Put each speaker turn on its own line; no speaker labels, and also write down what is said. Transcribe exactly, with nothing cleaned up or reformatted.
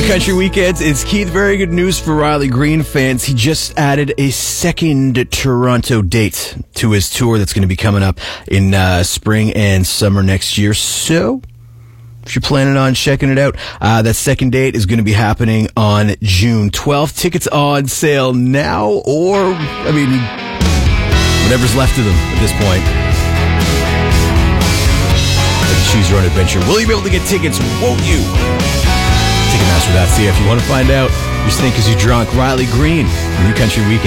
Country Weekends. It's Keith. Very good news for Riley Green fans. He just added a second Toronto date to his tour that's going to be coming up in uh, spring and summer next year. So, if you're planning on checking it out, uh, that second date is going to be happening on June twelfth. Tickets on sale now, or, I mean, whatever's left of them at this point. Choose your own adventure. Will you be able to get tickets? Won't you? Ticketmaster dot c a if you want to find out. You're staying because you're drunk. Riley Green, New Country Weekend.